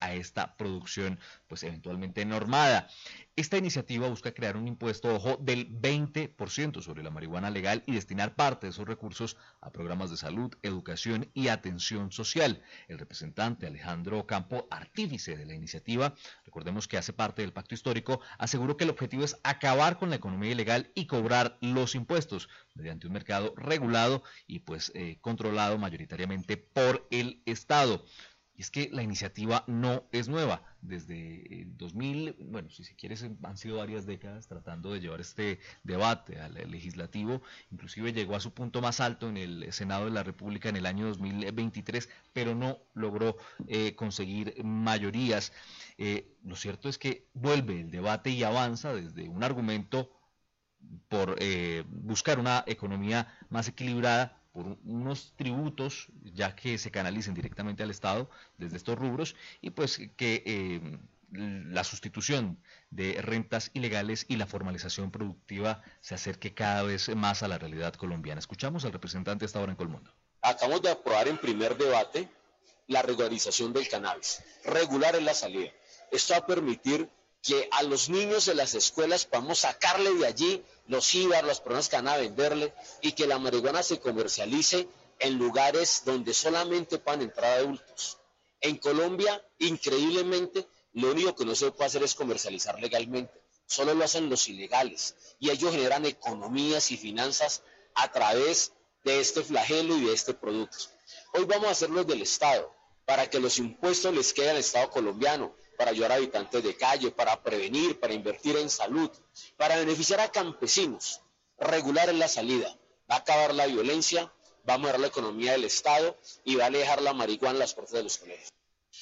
a esta producción, pues eventualmente normada. Esta iniciativa busca crear un impuesto, ojo, del 20% sobre la marihuana legal y destinar parte de esos recursos a programas de salud, educación y atención social. El representante Alejandro Campo, artífice de la iniciativa, recordemos que hace parte del pacto histórico, aseguró que el objetivo es acabar con la economía ilegal y cobrar los impuestos mediante un mercado regulado y pues controlado mayoritariamente por el Estado. Y es que la iniciativa no es nueva. Desde el 2000, bueno, si se quiere, han sido varias décadas tratando de llevar este debate al legislativo. Inclusive llegó a su punto más alto en el Senado de la República en el año 2023, pero no logró conseguir mayorías. Lo cierto es que vuelve el debate y avanza desde un argumento por buscar una economía más equilibrada, por unos tributos ya que se canalicen directamente al Estado desde estos rubros y pues que la sustitución de rentas ilegales y la formalización productiva se acerque cada vez más a la realidad colombiana. Escuchamos al representante hasta ahora en Colmundo. Acabamos de aprobar en primer debate la regularización del cannabis. Regular es la salida. Esto va a permitir que a los niños de las escuelas podamos sacarle de allí los IVA, las personas que van a venderle, y que la marihuana se comercialice en lugares donde solamente puedan entrar adultos. En Colombia, increíblemente, lo único que no se puede hacer es comercializar legalmente. Solo lo hacen los ilegales. Y ellos generan economías y finanzas a través de este flagelo y de este producto. Hoy vamos a hacerlo del Estado, para que los impuestos les queden al Estado colombiano, para ayudar a habitantes de calle, para prevenir, para invertir en salud, para beneficiar a campesinos. Regular es la salida. Va a acabar la violencia, va a mejorar la economía del Estado y va a alejar la marihuana en las puertas de los colegios.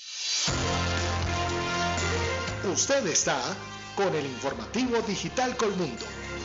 Usted está con el informativo Digital Colmundo.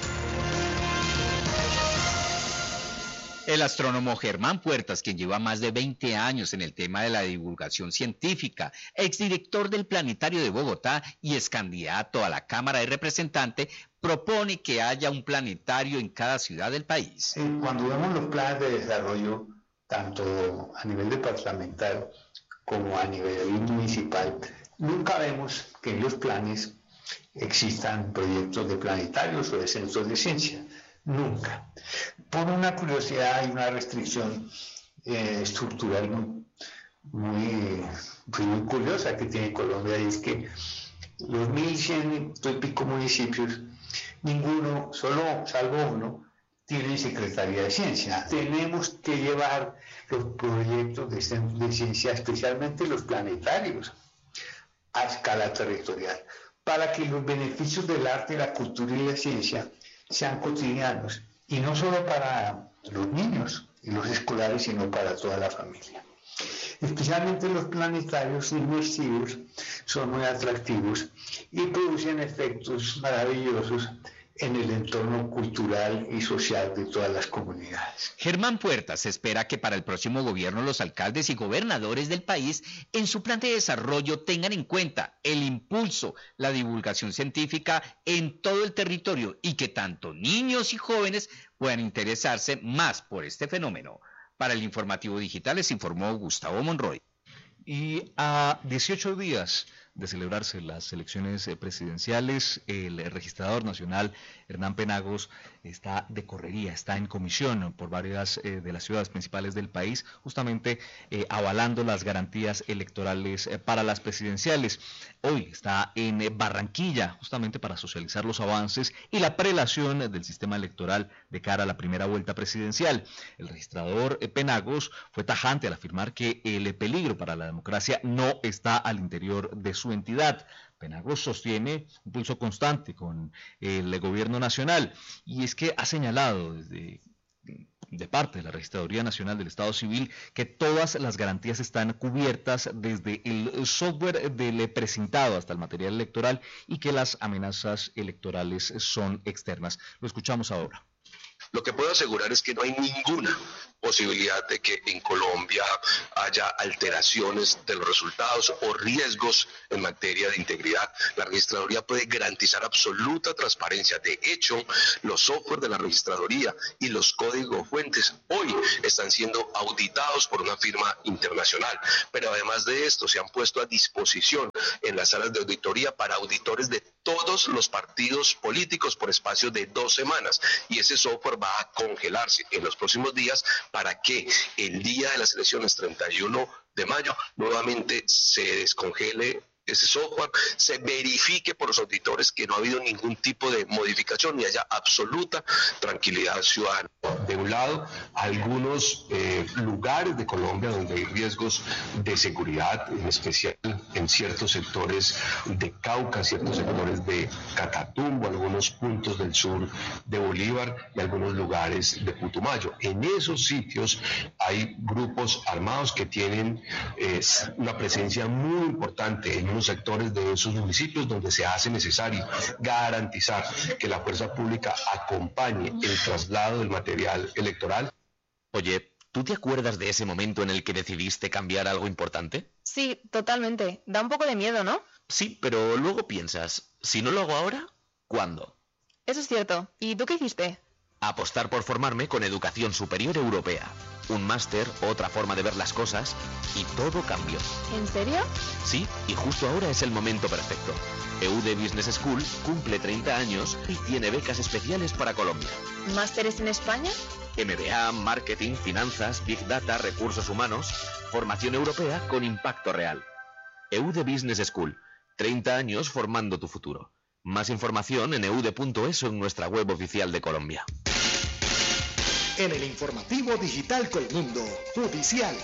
El astrónomo Germán Puertas, quien lleva más de 20 años en el tema de la divulgación científica, exdirector del Planetario de Bogotá y ex candidato a la Cámara de Representantes, propone que haya un planetario en cada ciudad del país. Cuando vemos los planes de desarrollo, tanto a nivel departamental como a nivel municipal, nunca vemos que en los planes existan proyectos de planetarios o de centros de ciencia. Nunca. Por una curiosidad y una restricción estructural muy curiosa que tiene Colombia, y es que los 1.100 y pico municipios, ninguno, salvo uno, tienen Secretaría de Ciencia. Tenemos que llevar los proyectos de ciencia, especialmente los planetarios, a escala territorial, para que los beneficios del arte, la cultura y la ciencia sean cotidianos, y no solo para los niños y los escolares, sino para toda la familia. Especialmente los planetarios inmersivos son muy atractivos y producen efectos maravillosos en el entorno cultural y social de todas las comunidades. Germán Puertas espera que para el próximo gobierno los alcaldes y gobernadores del país en su plan de desarrollo tengan en cuenta el impulso, la divulgación científica en todo el territorio y que tanto niños y jóvenes puedan interesarse más por este fenómeno. Para el Informativo Digital les informó Gustavo Monroy. Y a 18 días de celebrarse las elecciones presidenciales, el registrador nacional Hernán Penagos está de correría, está en comisión por varias de las ciudades principales del país, justamente avalando las garantías electorales para las presidenciales. Hoy está en Barranquilla, justamente para socializar los avances y la prelación del sistema electoral de cara a la primera vuelta presidencial. El registrador Penagos fue tajante al afirmar que el peligro para la democracia no está al interior de su entidad. Penagos sostiene un pulso constante con el gobierno nacional y es que ha señalado de parte de la Registraduría Nacional del Estado Civil que todas las garantías están cubiertas desde el software del precintado hasta el material electoral y que las amenazas electorales son externas. Lo escuchamos ahora. Lo que puedo asegurar es que no hay ninguna posibilidad de que en Colombia haya alteraciones de los resultados o riesgos en materia de integridad. La registraduría puede garantizar absoluta transparencia. De hecho, los software de la registraduría y los códigos fuentes hoy están siendo auditados por una firma internacional. Pero además de esto, se han puesto a disposición en las salas de auditoría para auditores de todos los partidos políticos por espacio de 2 semanas. Y ese software va a congelarse en los próximos días para que el día de las elecciones, 31 de mayo, nuevamente se descongele ese software, se verifique por los auditores que no ha habido ningún tipo de modificación y haya absoluta tranquilidad ciudadana. De un lado, algunos lugares de Colombia donde hay riesgos de seguridad, en especial en ciertos sectores de Cauca, ciertos sectores de Catatumbo, algunos puntos del sur de Bolívar y algunos lugares de Putumayo. En esos sitios hay grupos armados que tienen una presencia muy importante en unos sectores de esos municipios donde se hace necesario garantizar que la fuerza pública acompañe el traslado del material electoral. Oye, ¿tú te acuerdas de ese momento en el que decidiste cambiar algo importante? Sí, totalmente. Da un poco de miedo, ¿no? Sí, pero luego piensas, si no lo hago ahora, ¿cuándo? Eso es cierto. ¿Y tú qué hiciste? Apostar por formarme con Educación Superior Europea. Un máster, otra forma de ver las cosas, y todo cambió. ¿En serio? Sí, y justo ahora es el momento perfecto. EUD Business School cumple 30 años y tiene becas especiales para Colombia. ¿Másteres en España? MBA, marketing, finanzas, big data, recursos humanos, formación europea con impacto real. EUD Business School, 30 años formando tu futuro. Más información en eude.es o en nuestra web oficial de Colombia. En el informativo digital Colmundo Judicial.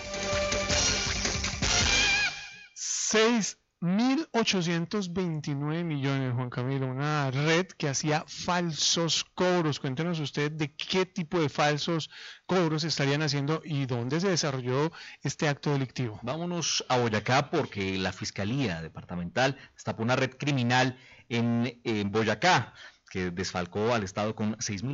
6.829 millones, Juan Camilo, una red que hacía falsos cobros. Cuéntenos usted de qué tipo de falsos cobros estarían haciendo y dónde se desarrolló este acto delictivo. Vámonos a Boyacá porque la Fiscalía Departamental destapó una red criminal en Boyacá que desfalcó al Estado con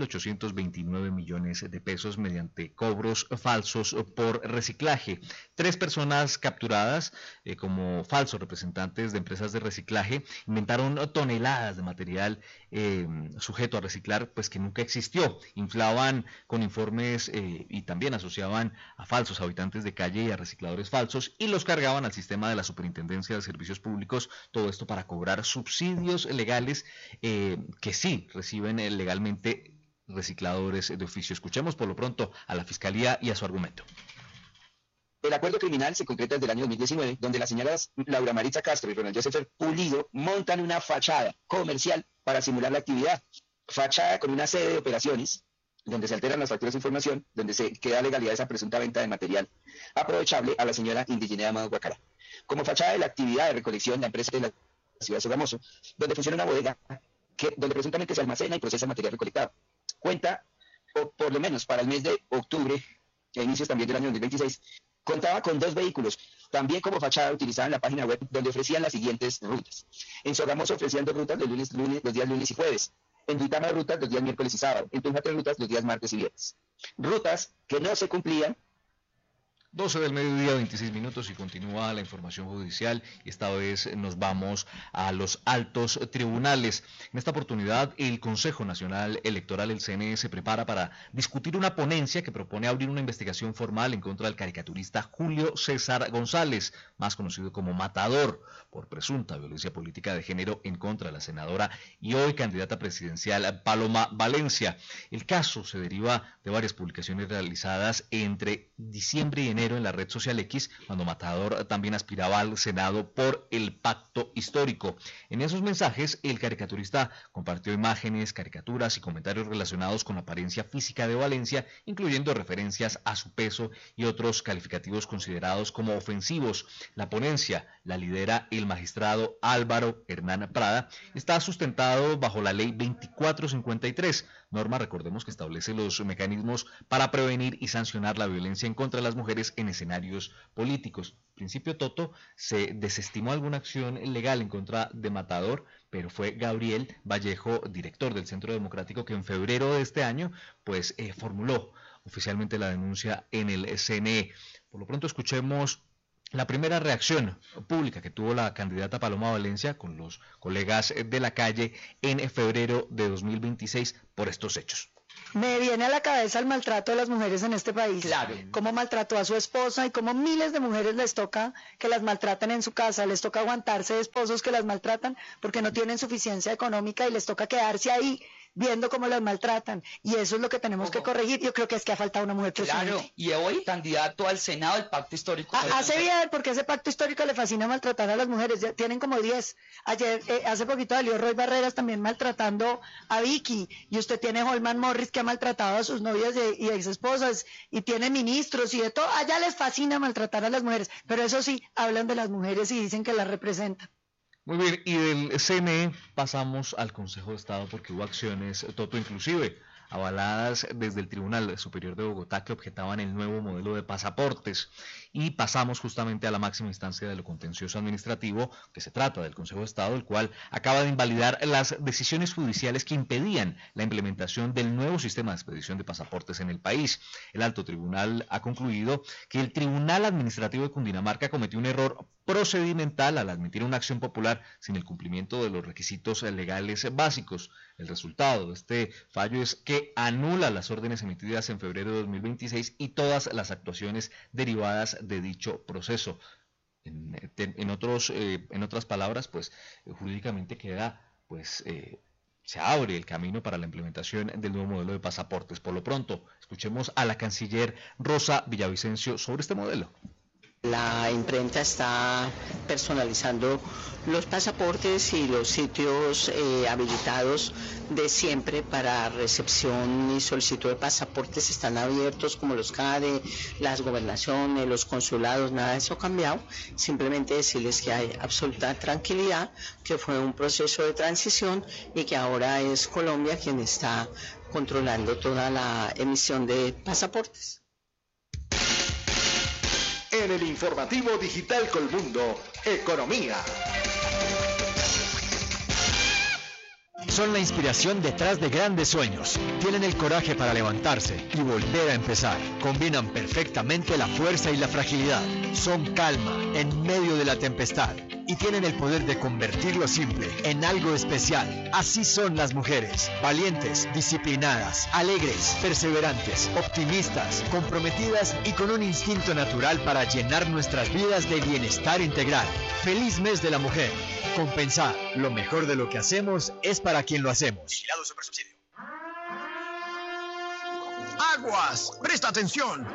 6.829 millones de pesos mediante cobros falsos por reciclaje. 3 personas capturadas como falsos representantes de empresas de reciclaje inventaron toneladas de material sujeto a reciclar, pues que nunca existió. Inflaban con informes y también asociaban a falsos habitantes de calle y a recicladores falsos y los cargaban al sistema de la Superintendencia de Servicios Públicos, todo esto para cobrar subsidios legales que sí reciben legalmente recicladores de oficio. Escuchemos por lo pronto a la Fiscalía y a su argumento. El acuerdo criminal se concreta desde el año 2019, donde las señoras Laura Maritza Castro y Ronald Joseph Pulido montan una fachada comercial para simular la actividad. Fachada con una sede de operaciones, donde se alteran las facturas de información, donde se queda legalidad de esa presunta venta de material aprovechable a la señora Indigenea Amado Guacara. Como fachada de la actividad de recolección, la empresa de la ciudad de Sogamoso, donde funciona una bodega donde presuntamente se almacena y procesa material recolectado. Cuenta, o por lo menos para el mes de octubre, a inicios también del año 2026, contaba con 2 vehículos, también como fachada utilizaban la página web donde ofrecían las siguientes rutas. En Sogamoso ofrecían 2 rutas los días lunes y jueves. En Duitama rutas los días miércoles y sábado. En Tunja 3 rutas los días martes y viernes. Rutas que no se cumplían. 12 del mediodía, 26 minutos y continúa la información judicial y esta vez nos vamos a los altos tribunales. En esta oportunidad el Consejo Nacional Electoral, el CNE, se prepara para discutir una ponencia que propone abrir una investigación formal en contra del caricaturista Julio César González, más conocido como Matador, por presunta violencia política de género en contra de la senadora y hoy candidata presidencial Paloma Valencia. El caso se deriva de varias publicaciones realizadas entre diciembre y enero en la red social X, cuando Matador también aspiraba al Senado por el pacto histórico. En esos mensajes, el caricaturista compartió imágenes, caricaturas y comentarios relacionados con la apariencia física de Valencia, incluyendo referencias a su peso y otros calificativos considerados como ofensivos. La ponencia la lidera el magistrado Álvaro Hernán Prada. Está sustentado bajo la ley 2453, norma, recordemos, que establece los mecanismos para prevenir y sancionar la violencia en contra de las mujeres en escenarios políticos. principio Toto se desestimó alguna acción legal en contra de Matador, pero fue Gabriel Vallejo, director del Centro Democrático, que en febrero de este año pues formuló oficialmente la denuncia en el CNE. Por lo pronto escuchemos la primera reacción pública que tuvo la candidata Paloma Valencia con los colegas de la calle en febrero de 2026 por estos hechos. Me viene a la cabeza el maltrato de las mujeres en este país. Claro. Cómo maltrató a su esposa y cómo miles de mujeres les toca que las maltraten en su casa, les toca aguantarse de esposos que las maltratan porque no tienen suficiencia económica y les toca quedarse ahí viendo cómo las maltratan. Y eso es lo que tenemos que corregir. Yo creo que es que ha faltado una mujer presidente. Claro, y hoy candidato al Senado del Pacto Histórico. Hace bien, porque ese pacto histórico le fascina maltratar a las mujeres. Ya tienen como 10. Ayer, hace poquito salió Roy Barreras también maltratando a Vicky. Y usted tiene Holman Morris que ha maltratado a sus novias y ex esposas. Y tiene ministros y de todo. Allá les fascina maltratar a las mujeres. Pero eso sí, hablan de las mujeres y dicen que las representan. Muy bien, y del CNE pasamos al Consejo de Estado porque hubo acciones, Toto, inclusive avaladas desde el Tribunal Superior de Bogotá que objetaban el nuevo modelo de pasaportes, y pasamos justamente a la máxima instancia de lo contencioso administrativo, que se trata del Consejo de Estado, el cual acaba de invalidar las decisiones judiciales que impedían la implementación del nuevo sistema de expedición de pasaportes en el país. El alto tribunal ha concluido que el Tribunal Administrativo de Cundinamarca cometió un error procedimental al admitir una acción popular sin el cumplimiento de los requisitos legales básicos. El resultado de este fallo es que anula las órdenes emitidas en febrero de 2026 y todas las actuaciones derivadas de dicho proceso. En otras palabras, pues jurídicamente queda, se abre el camino para la implementación del nuevo modelo de pasaportes. Por lo pronto, escuchemos a la canciller Rosa Villavicencio sobre este modelo. La imprenta está personalizando los pasaportes y los sitios habilitados de siempre para recepción y solicitud de pasaportes están abiertos, como los CADE, las gobernaciones, los consulados, nada de eso ha cambiado. Simplemente decirles que hay absoluta tranquilidad, que fue un proceso de transición y que ahora es Colombia quien está controlando toda la emisión de pasaportes. En el informativo digital Colmundo, Economía. Son la inspiración detrás de grandes sueños. Tienen el coraje para levantarse y volver a empezar. Combinan perfectamente la fuerza y la fragilidad. Son calma en medio de la tempestad. Y tienen el poder de convertir lo simple en algo especial. Así son las mujeres. Valientes, disciplinadas, alegres, perseverantes, optimistas, comprometidas y con un instinto natural para llenar nuestras vidas de bienestar integral. ¡Feliz mes de la mujer! Compensar. Lo mejor de lo que hacemos es para quien lo hacemos. Vigilado Supersubsidio. ¡Aguas! ¡Presta atención!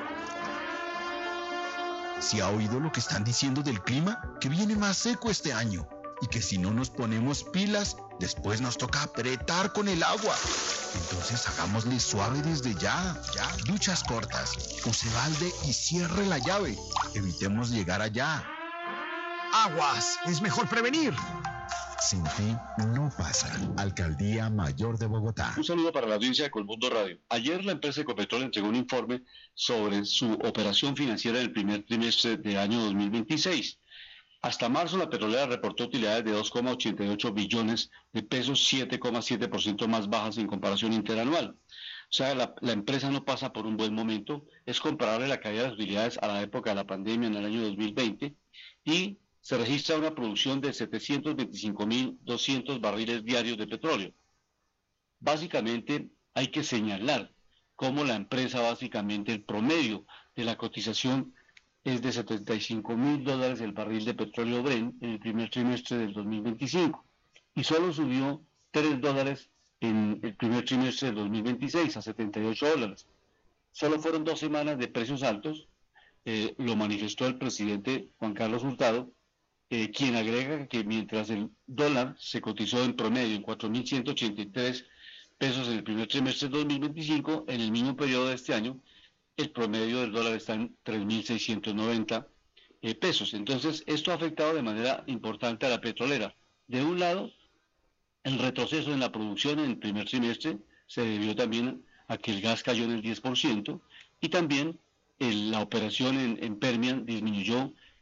¿Se ha oído lo que están diciendo del clima? Que viene más seco este año. Y que si no nos ponemos pilas, después nos toca apretar con el agua. Entonces hagámosle suave desde ya. Duchas cortas, use balde y cierre la llave. Evitemos llegar allá. ¡Aguas! ¡Es mejor prevenir! Sin ti no pasa. Alcaldía Mayor de Bogotá. Un saludo para la audiencia de Colmundo Radio. Ayer la empresa Ecopetrol entregó un informe sobre su operación financiera en el primer trimestre del año 2026. Hasta marzo la petrolera reportó utilidades de 2,88 billones de pesos, 7,7% más bajas en comparación interanual. O sea, la empresa no pasa por un buen momento. Es comparable la caída de las utilidades a la época de la pandemia en el año 2020 y se registra una producción de 725.200 barriles diarios de petróleo. Básicamente hay que señalar cómo la empresa, básicamente el promedio de la cotización es de $75.000 el barril de petróleo Brent en el primer trimestre del 2025 y solo subió $3 en el primer trimestre del 2026 a $78. Solo fueron 2 semanas de precios altos, lo manifestó el presidente Juan Carlos Hurtado, quien agrega que mientras el dólar se cotizó en promedio en 4.183 pesos en el primer trimestre de 2025, en el mismo periodo de este año, el promedio del dólar está en 3.690 pesos. Entonces, esto ha afectado de manera importante a la petrolera. De un lado, el retroceso en la producción en el primer trimestre se debió también a que el gas cayó en el 10% y también la operación en Permian disminuyó y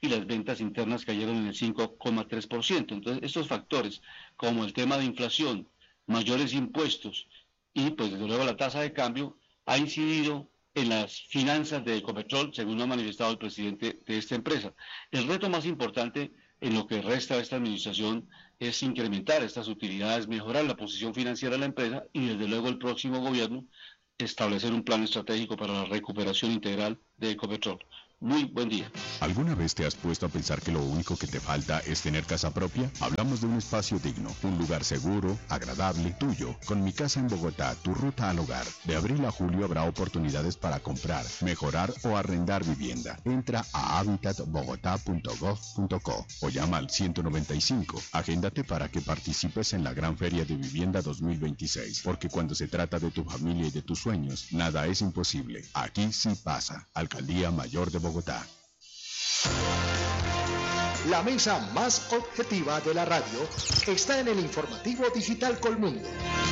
y las ventas internas cayeron en el 5,3%. Entonces, estos factores, como el tema de inflación, mayores impuestos y, pues, desde luego la tasa de cambio, ha incidido en las finanzas de Ecopetrol, según ha manifestado el presidente de esta empresa. El reto más importante en lo que resta de esta administración es incrementar estas utilidades, mejorar la posición financiera de la empresa y, desde luego, el próximo gobierno establecer un plan estratégico para la recuperación integral de Ecopetrol. Muy buen día. ¿Alguna vez te has puesto a pensar que lo único que te falta es tener casa propia? Hablamos de un espacio digno, un lugar seguro, agradable, tuyo. Con Mi Casa en Bogotá, tu ruta al hogar. De abril a julio habrá oportunidades para comprar, mejorar o arrendar vivienda. Entra a habitatbogotá.gov.co o llama al 195. Agéndate para que participes en la Gran Feria de Vivienda 2026. Porque cuando se trata de tu familia y de tus sueños, nada es imposible. Aquí sí pasa. Alcaldía Mayor de Bogotá. La mesa más objetiva de la radio está en el informativo digital Colmundo.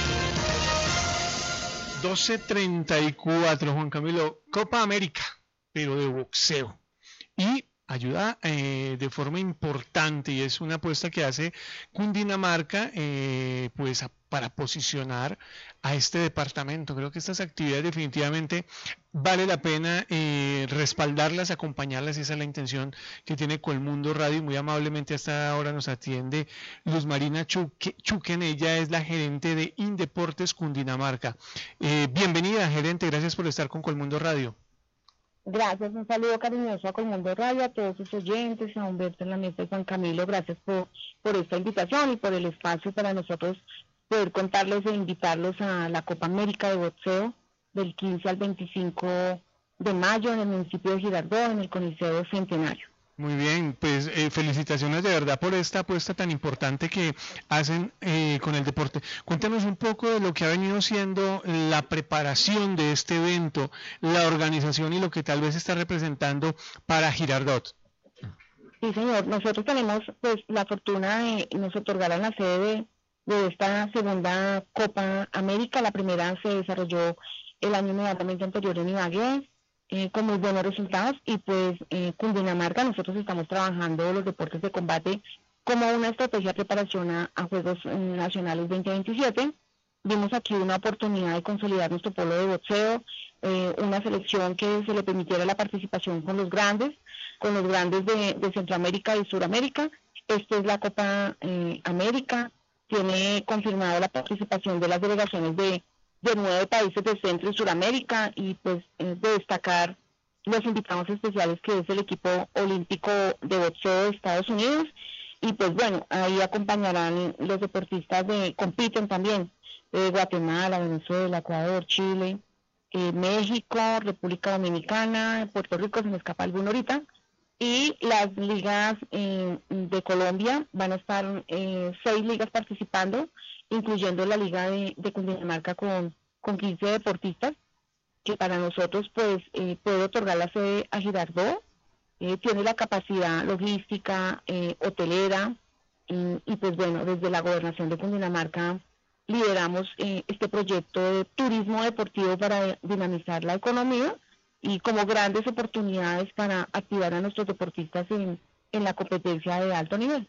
12:34, Juan Camilo, Copa América, pero de boxeo. Y ayuda de forma importante, y es una apuesta que hace Cundinamarca para posicionar a este departamento. Creo que estas actividades definitivamente vale la pena respaldarlas, acompañarlas. Esa es la intención que tiene Colmundo Radio, y muy amablemente hasta ahora nos atiende Luz Marina Chuquen. Ella es la gerente de Indeportes Cundinamarca. Bienvenida, gerente, gracias por estar con Colmundo Radio. Gracias, un saludo cariñoso a Colmundo Radio, a todos sus oyentes, a Humberto en la mesa y Juan Camilo. Gracias por esta invitación y por el espacio para nosotros poder contarles e invitarlos a la Copa América de boxeo del 15 al 25 de mayo en el municipio de Girardot, en el Coliseo Centenario. Muy bien, pues felicitaciones de verdad por esta apuesta tan importante que hacen con el deporte. Cuéntanos un poco de lo que ha venido siendo la preparación de este evento, la organización y lo que tal vez está representando para Girardot. Sí, señor, nosotros tenemos pues la fortuna de nos otorgaran la sede de esta segunda Copa América. La primera se desarrolló el año inmediatamente anterior en Ibagué, con muy buenos resultados, y pues Cundinamarca, nosotros estamos trabajando los deportes de combate como una estrategia de preparación a Juegos Nacionales 2027. Vimos aquí una oportunidad de consolidar nuestro polo de boxeo, una selección que se le permitiera la participación con los grandes de Centroamérica y Suramérica. Esta es la Copa América, tiene confirmado la participación de las delegaciones de 9 países de Centro y Suramérica, y pues de destacar los invitados especiales, que es el equipo olímpico de boxeo de Estados Unidos, y pues bueno, ahí acompañarán los deportistas compiten también de Guatemala, Venezuela, Ecuador, Chile, México, República Dominicana, Puerto Rico, se me escapa alguno ahorita, y las ligas de Colombia. Van a estar 6 ligas participando, incluyendo la liga de Cundinamarca con 15 deportistas, que para nosotros pues puede otorgar la sede a Girardot. Tiene la capacidad logística, hotelera, y pues bueno, desde la gobernación de Cundinamarca lideramos este proyecto de turismo deportivo para dinamizar la economía, y como grandes oportunidades para activar a nuestros deportistas en la competencia de alto nivel.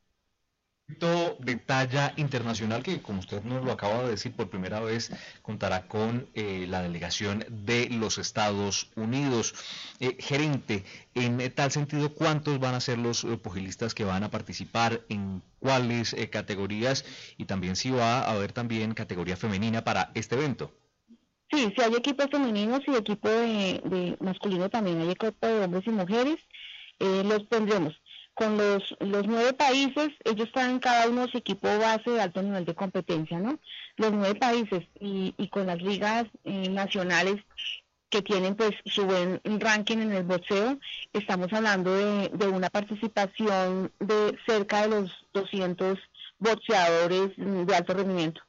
De talla internacional que, como usted nos lo acaba de decir, por primera vez contará con la delegación de los Estados Unidos. Gerente, en tal sentido, ¿cuántos van a ser los pugilistas que van a participar, en cuáles categorías, y también si va a haber también categoría femenina para este evento? Sí, hay equipos femeninos y equipo de masculino también, hay equipo de hombres y mujeres. Los tendremos con los 9 países. Ellos están cada uno su equipo base de alto nivel de competencia, ¿no? Los 9 países y con las ligas nacionales que tienen pues su buen ranking en el boxeo. Estamos hablando de una participación de cerca de los 200 boxeadores de alto rendimiento.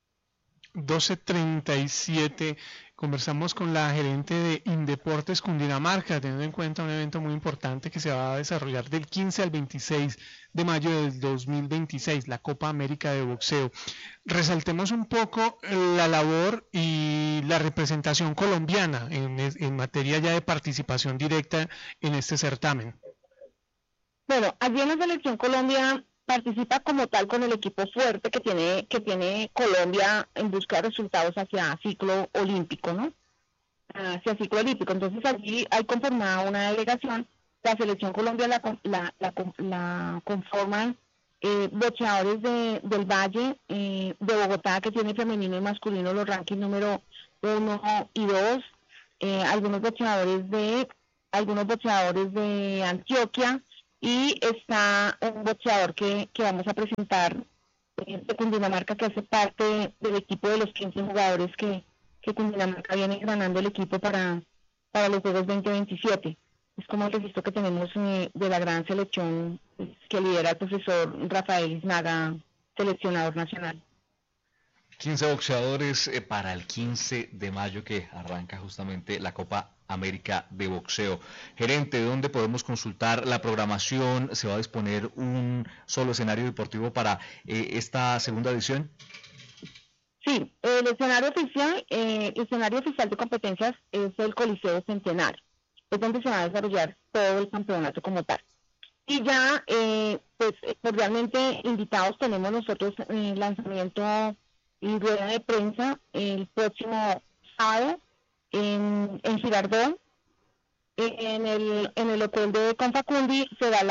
12:37, conversamos con la gerente de Indeportes Cundinamarca, teniendo en cuenta un evento muy importante que se va a desarrollar del 15 al 26 de mayo del 2026, la Copa América de Boxeo. Resaltemos un poco la labor y la representación colombiana en materia ya de participación directa en este certamen. Bueno, allí en la selección Colombia participa como tal con el equipo fuerte que tiene Colombia en busca de resultados hacia ciclo olímpico, ¿no? Hacia ciclo olímpico. Entonces allí hay conformada una delegación. La selección Colombia la conforman boxeadores del Valle, de Bogotá, que tiene femenino y masculino los rankings número 1 y 2, algunos boxeadores de Antioquia, y está un boxeador que vamos a presentar de Cundinamarca, que hace parte del equipo de los 15 jugadores que Cundinamarca viene ganando el equipo para los Juegos 2027. Es como el registro que tenemos de la gran selección que lidera el profesor Rafael Isnaga, seleccionador nacional. 15 boxeadores para el 15 de mayo que arranca justamente la Copa América de Boxeo. Gerente, ¿dónde podemos consultar la programación? ¿Se va a disponer un solo escenario deportivo para esta segunda edición? Sí, el escenario oficial de competencias es el Coliseo Centenario. Es donde se va a desarrollar todo el campeonato como tal. Y ya, pues, cordialmente invitados tenemos nosotros lanzamiento y rueda de prensa el próximo sábado en Girardot, en el hotel de Confacundi.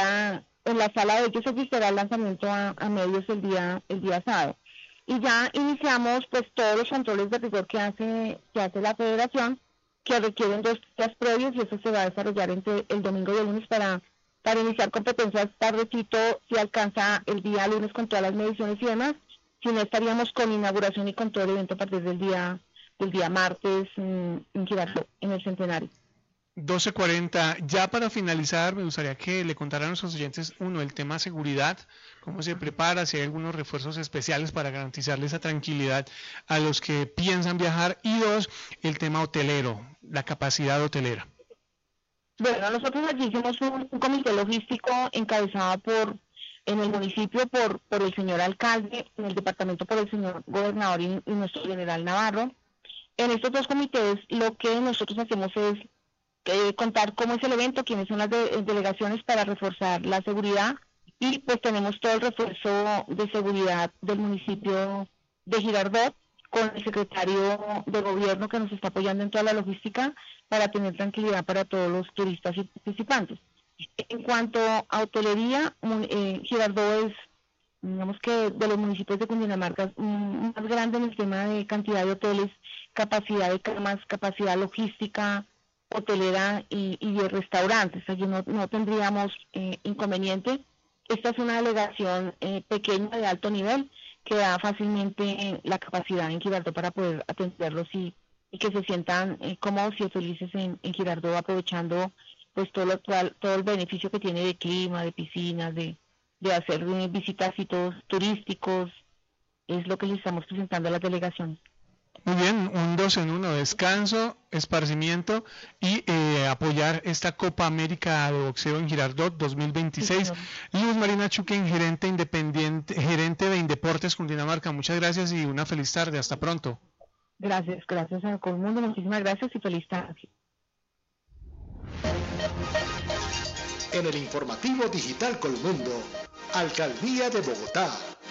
En la sala de ellos se será el lanzamiento a medios el día sábado. Y ya iniciamos pues todos los controles de rigor que hace la federación, que requieren 2 días previos, y eso se va a desarrollar entre el domingo y el lunes para iniciar competencias tardecito, si alcanza el día lunes con todas las mediciones y demás. Si no, estaríamos con inauguración y con todo el evento a partir del día martes en Girardot, en el Centenario. 12:40. Ya para finalizar, me gustaría que le contaran a nuestros oyentes, uno, el tema seguridad, cómo se prepara, si hay algunos refuerzos especiales para garantizarle esa tranquilidad a los que piensan viajar, y 2, el tema hotelero, la capacidad hotelera. Bueno, nosotros allí hicimos un comité logístico encabezado en el municipio por el señor alcalde, en el departamento por el señor gobernador y nuestro general Navarro. En estos 2 comités lo que nosotros hacemos es contar cómo es el evento, quiénes son las delegaciones para reforzar la seguridad, y pues tenemos todo el refuerzo de seguridad del municipio de Girardot con el secretario de gobierno que nos está apoyando en toda la logística para tener tranquilidad para todos los turistas y participantes. En cuanto a hotelería, Girardot es, digamos que de los municipios de Cundinamarca, más grande en el tema de cantidad de hoteles, capacidad de camas, capacidad logística, hotelera y de restaurantes. Allí no tendríamos inconveniente. Esta es una delegación pequeña de alto nivel que da fácilmente la capacidad en Girardot para poder atenderlos y que se sientan cómodos y felices en Girardot, aprovechando pues todo el beneficio que tiene de clima, de piscinas, de hacer visitas y sitios turísticos. Es lo que les estamos presentando a las delegaciones. Muy bien, un 2 en 1, descanso, esparcimiento y apoyar esta Copa América de Boxeo en Girardot 2026. Sí, Luz Marina Chuquen, gerente de Indeportes Cundinamarca, muchas gracias y una feliz tarde, hasta pronto. Gracias a Colmundo, muchísimas gracias y feliz tarde. En el informativo digital Colmundo, Alcaldía de Bogotá.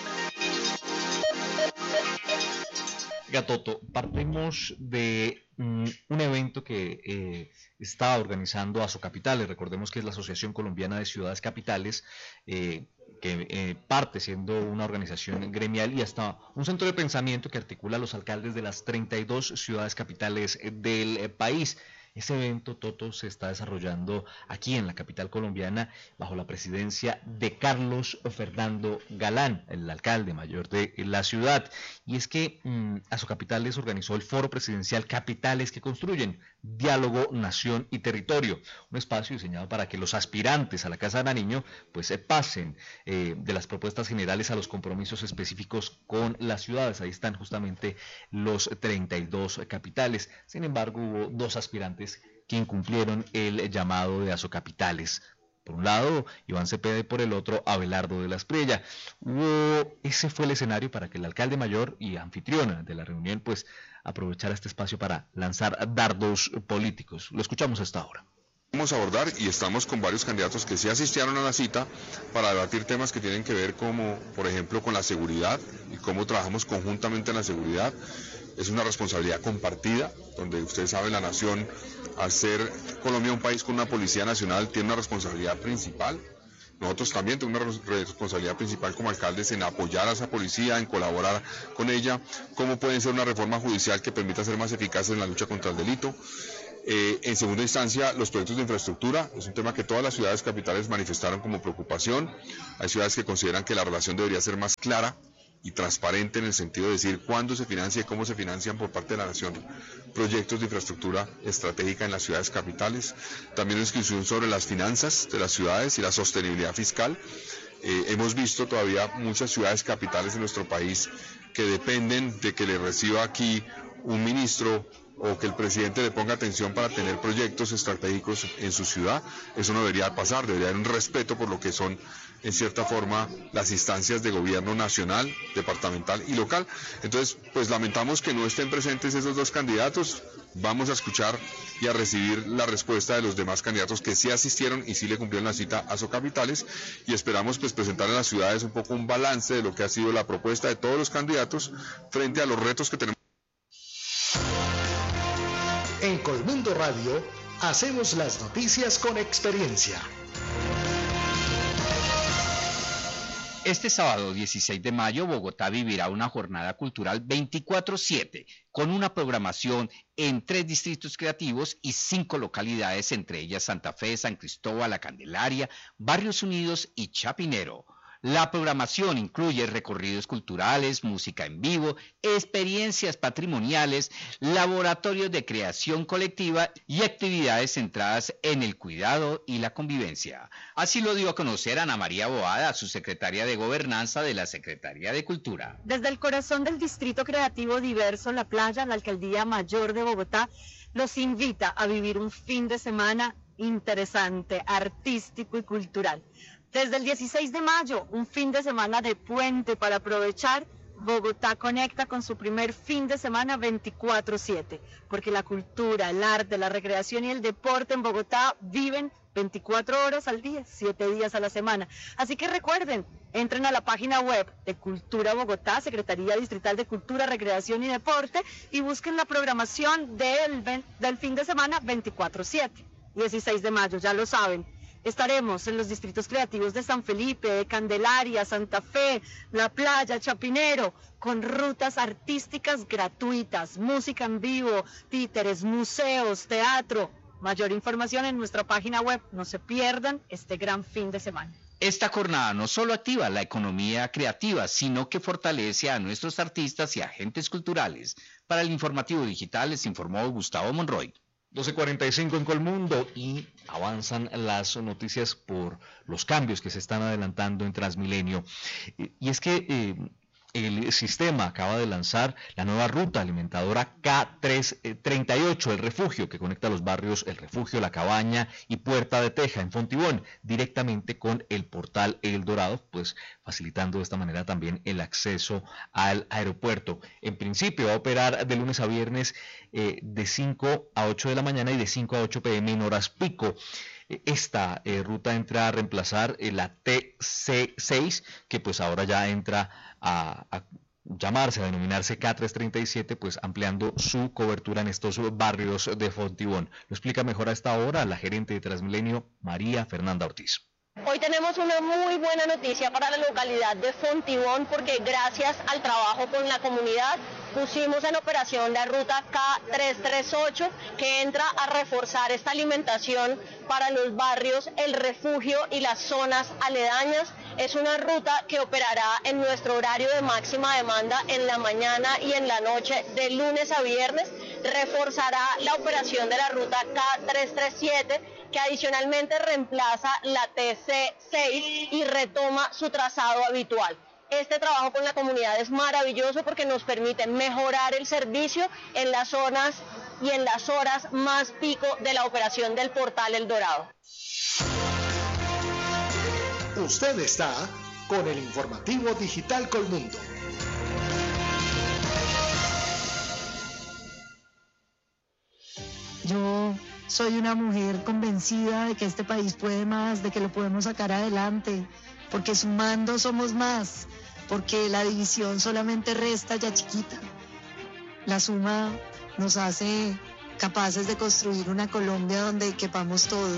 Toto, partimos de un evento que está organizando Asocapitales. Recordemos que es la Asociación Colombiana de Ciudades Capitales, que parte siendo una organización gremial y hasta un centro de pensamiento que articula a los alcaldes de las 32 ciudades capitales del país. Ese evento, Toto, se está desarrollando aquí en la capital colombiana bajo la presidencia de Carlos Fernando Galán, el alcalde mayor de la ciudad. Y es que Asocapitales organizó el Foro Presidencial Capitales que Construyen, Diálogo, Nación y Territorio, un espacio diseñado para que los aspirantes a la Casa de Nariño pues se pasen de las propuestas generales a los compromisos específicos con las ciudades. Ahí están justamente los 32 capitales. Sin embargo, hubo 2 aspirantes que incumplieron el llamado de Asocapitales. Por un lado, Iván Cepeda, y por el otro, Abelardo de la Espriella. Ese fue el escenario para que el alcalde mayor y anfitriona de la reunión pues aprovechara este espacio para lanzar dardos políticos. Lo escuchamos hasta ahora. Vamos a abordar y estamos con varios candidatos que sí asistieron a la cita para debatir temas que tienen que ver como, por ejemplo, con la seguridad y cómo trabajamos conjuntamente en la seguridad. Es una responsabilidad compartida, donde ustedes saben la nación, al ser Colombia un país con una policía nacional, tiene una responsabilidad principal. Nosotros también tenemos una responsabilidad principal como alcaldes en apoyar a esa policía, en colaborar con ella, cómo puede ser una reforma judicial que permita ser más eficaces en la lucha contra el delito. En segunda instancia, los proyectos de infraestructura, es un tema que todas las ciudades capitales manifestaron como preocupación. Hay ciudades que consideran que la relación debería ser más clara y transparente en el sentido de decir cuándo se financia y cómo se financian por parte de la nación proyectos de infraestructura estratégica en las ciudades capitales. También una discusión sobre las finanzas de las ciudades y la sostenibilidad fiscal. Hemos visto todavía muchas ciudades capitales de nuestro país que dependen de que le reciba aquí un ministro o que el presidente le ponga atención para tener proyectos estratégicos en su ciudad. Eso no debería pasar, debería haber un respeto por lo que son, en cierta forma, las instancias de gobierno nacional, departamental y local. Entonces, pues lamentamos que no estén presentes esos dos candidatos. Vamos a escuchar y a recibir la respuesta de los demás candidatos que sí asistieron y sí le cumplieron la cita a Socapitales, y esperamos pues presentar en las ciudades un poco un balance de lo que ha sido la propuesta de todos los candidatos frente a los retos que tenemos. En Colmundo Radio hacemos las noticias con experiencia. Este sábado 16 de mayo, Bogotá vivirá una jornada cultural 24/7, con una programación en 3 distritos creativos y 5 localidades, entre ellas Santa Fe, San Cristóbal, La Candelaria, Barrios Unidos y Chapinero. La programación incluye recorridos culturales, música en vivo, experiencias patrimoniales, laboratorios de creación colectiva y actividades centradas en el cuidado y la convivencia. Así lo dio a conocer Ana María Boada, subsecretaria de Gobernanza de la Secretaría de Cultura. Desde el corazón del Distrito Creativo Diverso La Playa, la Alcaldía Mayor de Bogotá los invita a vivir un fin de semana interesante, artístico y cultural. Desde el 16 de mayo, un fin de semana de puente para aprovechar, Bogotá conecta con su primer fin de semana 24/7, porque la cultura, el arte, la recreación y el deporte en Bogotá viven 24 horas al día, 7 días a la semana. Así que recuerden, entren a la página web de Cultura Bogotá, Secretaría Distrital de Cultura, Recreación y Deporte, y busquen la programación del fin de semana 24/7, 16 de mayo, ya lo saben. Estaremos en los distritos creativos de San Felipe, de Candelaria, Santa Fe, La Playa, Chapinero, con rutas artísticas gratuitas, música en vivo, títeres, museos, teatro. Mayor información en nuestra página web. No se pierdan este gran fin de semana. Esta jornada no solo activa la economía creativa, sino que fortalece a nuestros artistas y agentes culturales. Para el Informativo Digital les informó Gustavo Monroy. 12:45 en Colmundo, y avanzan las noticias por los cambios que se están adelantando en Transmilenio. Y es que el sistema acaba de lanzar la nueva ruta alimentadora K338, el refugio que conecta los barrios El Refugio, La Cabaña y Puerta de Teja en Fontibón, directamente con el portal El Dorado, pues facilitando de esta manera también el acceso al aeropuerto. En principio va a operar de lunes a viernes de 5 a 8 de la mañana y de 5 a 8 p.m. en horas pico. Esta ruta entra a reemplazar la TC6, que pues ahora ya entra a llamarse, a denominarse K337, pues ampliando su cobertura en estos barrios de Fontibón. Lo explica mejor a esta hora la gerente de Transmilenio, María Fernanda Ortiz. Hoy tenemos una muy buena noticia para la localidad de Fontibón, porque gracias al trabajo con la comunidad pusimos en operación la ruta K338, que entra a reforzar esta alimentación para los barrios El Refugio y las zonas aledañas. Es una ruta que operará en nuestro horario de máxima demanda en la mañana y en la noche, de lunes a viernes. Reforzará la operación de la ruta K337, que adicionalmente reemplaza la TC6 y retoma su trazado habitual. Este trabajo con la comunidad es maravilloso porque nos permite mejorar el servicio en las zonas y en las horas más pico de la operación del portal El Dorado. Usted está con el Informativo Digital Colmundo. Yo soy una mujer convencida de que este país puede más, de que lo podemos sacar adelante, porque sumando somos más, porque la división solamente resta ya chiquita. La suma nos hace capaces de construir una Colombia donde quepamos todo.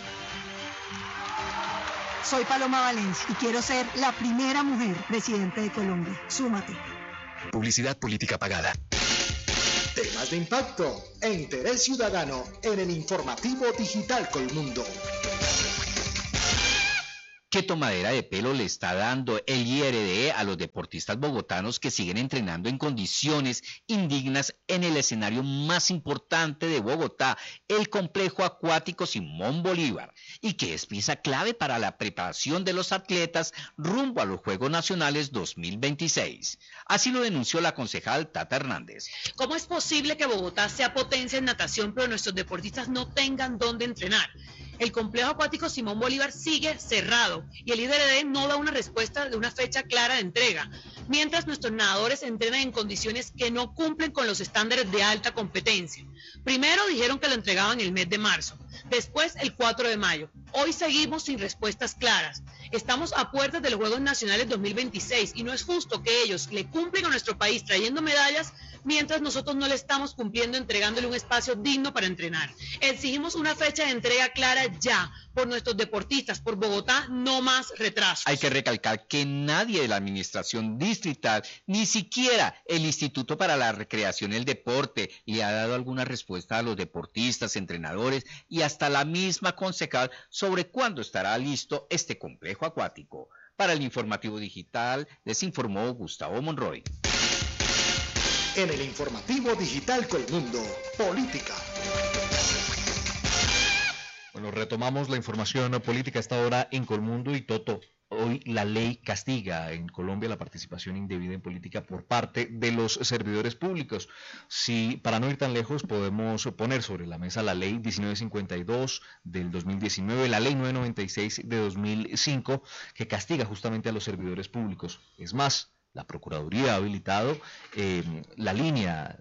Soy Paloma Valencia y quiero ser la primera mujer presidente de Colombia. Súmate. Publicidad política pagada. Temas de impacto e interés ciudadano en el informativo digital Colmundo. ¿Qué tomadera de pelo le está dando el IRD a los deportistas bogotanos que siguen entrenando en condiciones indignas en el escenario más importante de Bogotá, el complejo acuático Simón Bolívar, y que es pieza clave para la preparación de los atletas rumbo a los Juegos Nacionales 2026? Así lo denunció la concejal Tata Hernández. ¿Cómo es posible que Bogotá sea potencia en natación, pero nuestros deportistas no tengan dónde entrenar? El complejo acuático Simón Bolívar sigue cerrado y el IRD no da una respuesta de una fecha clara de entrega, mientras nuestros nadadores entrenan en condiciones que no cumplen con los estándares de alta competencia. Primero dijeron que lo entregaban el mes de marzo, después el 4 de mayo. Hoy seguimos sin respuestas claras. Estamos a puertas de los Juegos Nacionales 2026 y no es justo que ellos le cumplen a nuestro país trayendo medallas mientras nosotros no le estamos cumpliendo entregándole un espacio digno para entrenar. Exigimos una fecha de entrega clara ya por nuestros deportistas, por Bogotá, no más retrasos. Hay que recalcar que nadie de la administración distrital, ni siquiera el Instituto para la Recreación y el Deporte, le ha dado alguna respuesta a los deportistas, entrenadores y hasta la misma concejal sobre cuándo estará listo este complejo acuático. Para el informativo digital, les informó Gustavo Monroy. En el informativo digital Colmundo, política. Bueno, retomamos la información política a esta hora en Colmundo y Toto. Hoy la ley castiga en Colombia la participación indebida en política por parte de los servidores públicos. Si, para no ir tan lejos, podemos poner sobre la mesa la ley 1952 del 2019, la ley 996 de 2005, que castiga justamente a los servidores públicos. Es más, la Procuraduría ha habilitado la línea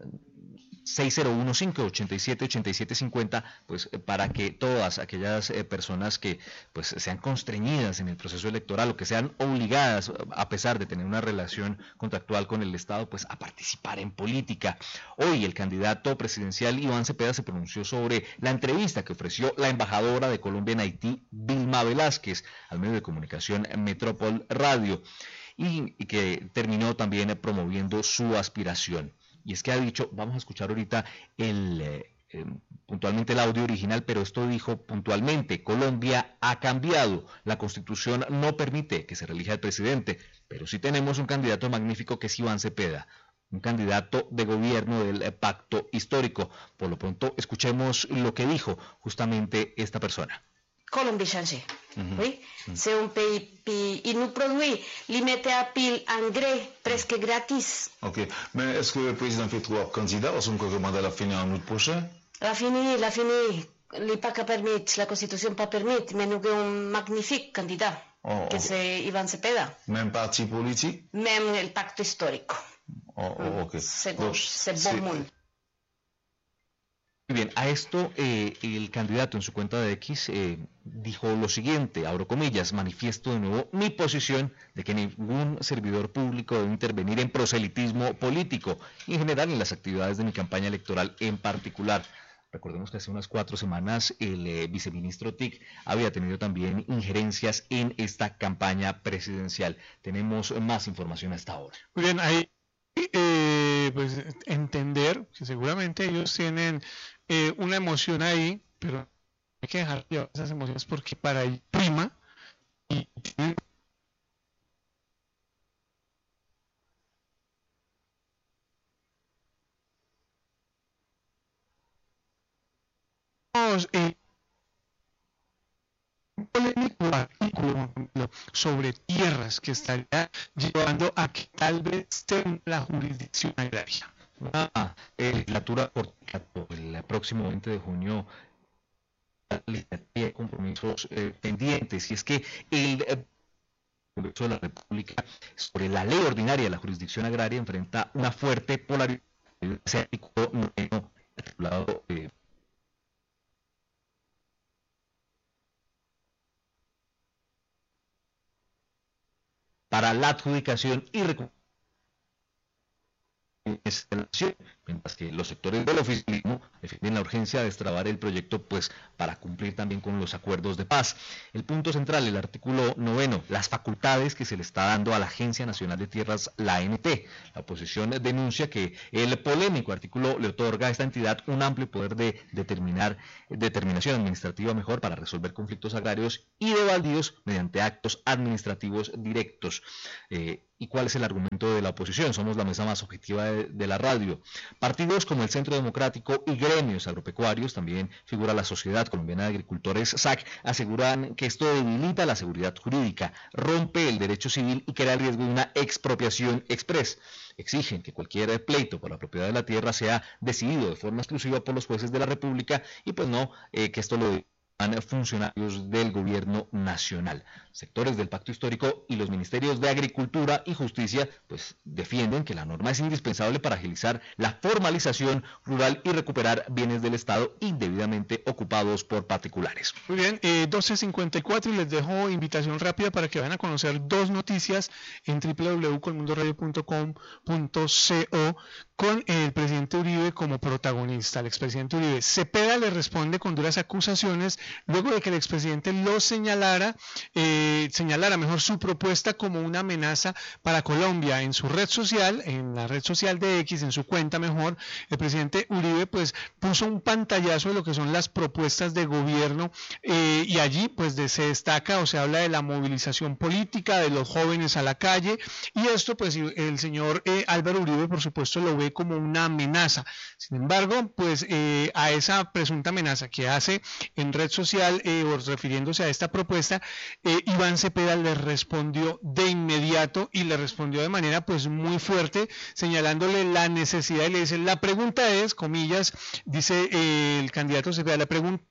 6015-87-8750, pues para que todas aquellas personas que pues sean constreñidas en el proceso electoral o que sean obligadas, a pesar de tener una relación contractual con el Estado, pues a participar en política. Hoy el candidato presidencial Iván Cepeda se pronunció sobre la entrevista que ofreció la embajadora de Colombia en Haití, Vilma Velázquez, al medio de comunicación Metrópol Radio, y que terminó también promoviendo su aspiración. Y es que ha dicho, vamos a escuchar ahorita puntualmente el audio original, pero esto dijo puntualmente: Colombia ha cambiado, la Constitución no permite que se relija el presidente, pero sí tenemos un candidato magnífico que es Iván Cepeda, un candidato de gobierno del pacto histórico. Por lo pronto, escuchemos lo que dijo justamente esta persona. Colombie changé. Oui? C'est un pays, il nous produit, il mettait à pile engrais presque gratis. Ok, mais est-ce que le président fait trois candidats ou son mandat la finir en août prochain? La fini, il pas qu'à permettre, la Constitution pas permettre, mais nous avons un magnifique candidat, que c'est Iván Cepeda. Même parti politique? Même le pacte historique. Ok. C'est gauche, c'est bon monde. Muy bien, a esto el candidato en su cuenta de X dijo lo siguiente, abro comillas: manifiesto de nuevo mi posición de que ningún servidor público debe intervenir en proselitismo político y en general en las actividades de mi campaña electoral en particular. Recordemos que hace unas 4 semanas el viceministro TIC había tenido también injerencias en esta campaña presidencial. Tenemos más información hasta ahora. Muy bien, ahí pues entender que seguramente ellos tienen una emoción ahí, pero hay que dejar llevar esas emociones porque para ellos prima y tienen un polémico artículo sobre tierras que estaría llevando a que tal vez esté la jurisdicción agraria. Legislatura por el próximo 20 de junio hay compromisos pendientes, y es que el Congreso de la República sobre la ley ordinaria de la jurisdicción agraria enfrenta una fuerte polarización. Ese artículo titulado para la adjudicación y recuperación, mientras que los sectores del oficialismo defienden la urgencia de destrabar el proyecto, pues para cumplir también con los acuerdos de paz. El punto central, el artículo 9, las facultades que se le está dando a la Agencia Nacional de Tierras, la ANT. La oposición denuncia que el polémico artículo le otorga a esta entidad un amplio poder de determinación administrativa mejor para resolver conflictos agrarios y de baldíos mediante actos administrativos directos. ¿Y cuál es el argumento de la oposición? Somos la mesa más objetiva de la radio. Partidos como el Centro Democrático y gremios agropecuarios, también figura la Sociedad Colombiana de Agricultores, SAC, aseguran que esto debilita la seguridad jurídica, rompe el derecho civil y crea el riesgo de una expropiación express. Exigen que cualquier pleito por la propiedad de la tierra sea decidido de forma exclusiva por los jueces de la República y pues no que esto lo funcionarios del gobierno nacional. Sectores del Pacto Histórico y los ministerios de Agricultura y Justicia pues defienden que la norma es indispensable para agilizar la formalización rural y recuperar bienes del Estado indebidamente ocupados por particulares. Muy bien, 12:54 y les dejo invitación rápida para que vayan a conocer dos noticias en www.colmundoradio.com.co con el presidente Uribe como protagonista. El expresidente Uribe Cepeda le responde con duras acusaciones luego de que el expresidente lo señalara mejor su propuesta como una amenaza para Colombia. En su red social, en la red social de X, en su cuenta mejor, el presidente Uribe pues puso un pantallazo de lo que son las propuestas de gobierno y allí pues se destaca o se habla de la movilización política, de los jóvenes a la calle, y esto pues el señor Álvaro Uribe por supuesto lo ve como una amenaza. Sin embargo, pues a esa presunta amenaza que hace en red social o refiriéndose a esta propuesta, Iván Cepeda le respondió de inmediato y le respondió de manera pues muy fuerte, señalándole la necesidad, y le dice, la pregunta es, comillas, dice el candidato Cepeda, la pregunta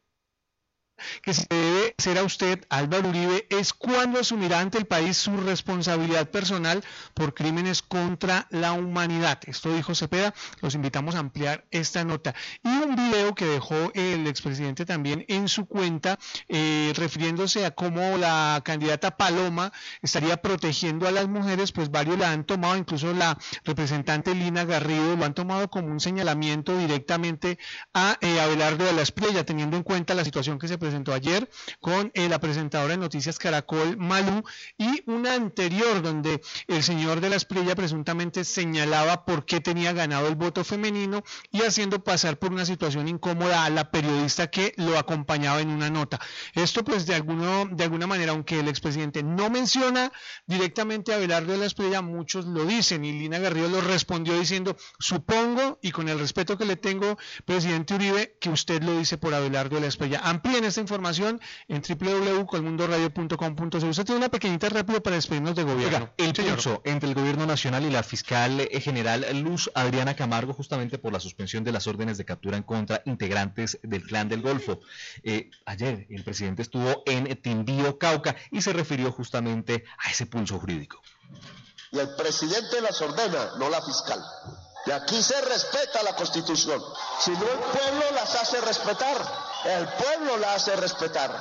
que se debe hacer a usted, Álvaro Uribe, es cuándo asumirá ante el país su responsabilidad personal por crímenes contra la humanidad. Esto dijo Cepeda. Los invitamos a ampliar esta nota. Y un video que dejó el expresidente también en su cuenta, refiriéndose a cómo la candidata Paloma estaría protegiendo a las mujeres, pues varios la han tomado, incluso la representante Lina Garrido, lo han tomado como un señalamiento directamente a Abelardo de la Espriella, teniendo en cuenta la situación que se presentó ayer con la presentadora de Noticias Caracol, Malú, y una anterior donde el señor de la Espriella presuntamente señalaba por qué tenía ganado el voto femenino y haciendo pasar por una situación incómoda a la periodista que lo acompañaba en una nota. Esto pues de alguna manera, aunque el expresidente no menciona directamente a Abelardo de la Espriella, muchos lo dicen, y Lina Garrido lo respondió diciendo, supongo, y con el respeto que le tengo, presidente Uribe, que usted lo dice por Abelardo de la Espriella. Amplíen esta información en www.colmundoradio.com.co. Usted tiene una pequeñita rápido para despedirnos de gobierno. Oiga, el pulso entre el gobierno nacional y la fiscal general Luz Adriana Camargo, justamente por la suspensión de las órdenes de captura en contra integrantes del Clan del Golfo. Ayer el presidente estuvo en Timbío, Cauca, y se refirió justamente a ese pulso jurídico. Y el presidente las ordena, no la fiscal. Y aquí se respeta la Constitución. Si no, el pueblo las hace respetar. El pueblo la hace respetar.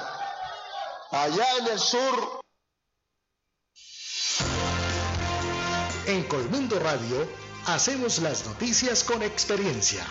Allá en el sur. En Colmundo Radio hacemos las noticias con experiencia.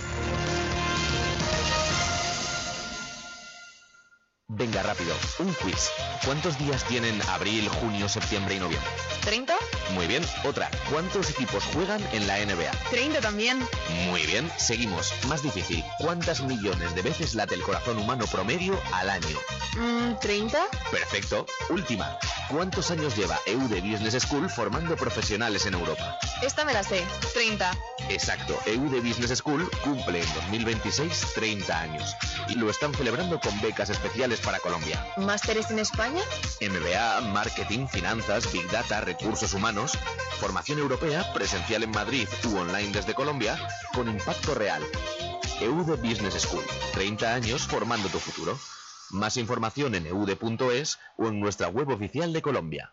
Venga, rápido, un quiz. ¿Cuántos días tienen abril, junio, septiembre y noviembre? 30. Muy bien. Otra, ¿cuántos equipos juegan en la NBA? 30 también. Muy bien. Seguimos. Más difícil. ¿Cuántas millones de veces late el corazón humano promedio al año? 30. Perfecto. Última. ¿Cuántos años lleva EUD Business School formando profesionales en Europa? Esta me la sé. 30. Exacto. EUD Business School cumple en 2026 30 años. Y lo están celebrando con becas especiales para Colombia. ¿Másteres en España? MBA, Marketing, Finanzas, Big Data, Recursos Humanos, formación europea, presencial en Madrid u online desde Colombia, con impacto real. EUD Business School, 30 años formando tu futuro. Más información en eude.es o en nuestra web oficial de Colombia.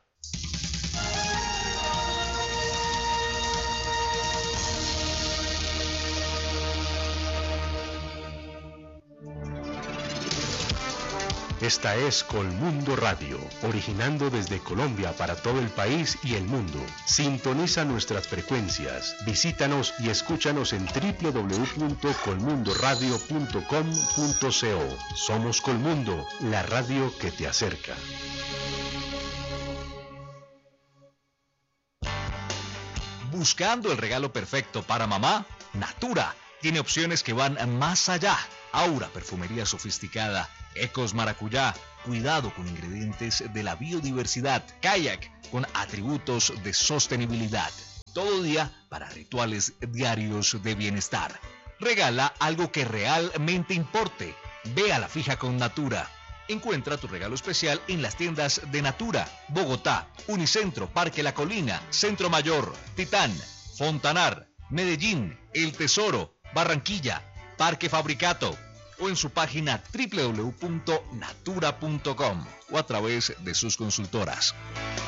Esta es Colmundo Radio, originando desde Colombia para todo el país y el mundo. Sintoniza nuestras frecuencias, visítanos y escúchanos en www.colmundoradio.com.co. Somos Colmundo, la radio que te acerca. Buscando el regalo perfecto para mamá, Natura tiene opciones que van más allá. Aura, perfumería sofisticada. Ecos Maracuyá, cuidado con ingredientes de la biodiversidad. Kayak, con atributos de sostenibilidad. Todo día para rituales diarios de bienestar. Regala algo que realmente importe. Ve a la fija con Natura. Encuentra tu regalo especial en las tiendas de Natura, Bogotá, Unicentro, Parque La Colina, Centro Mayor, Titán, Fontanar, Medellín, El Tesoro, Barranquilla, Parque Fabricato, o en su página www.natura.com o a través de sus consultoras.